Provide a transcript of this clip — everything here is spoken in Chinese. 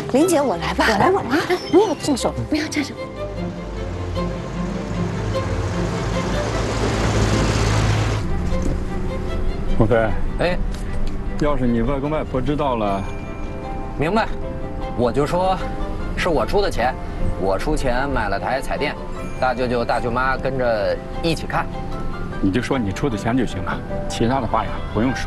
林姐，我来吧，我来，不要动手，不要沾手。 莫非， 哎， 要是你外公外婆知道了， 明白，我就说，是我出的钱，我出钱买了台彩电，大舅舅大舅妈跟着一起看。 你就说你出的钱就行了，其他的话呀不用说。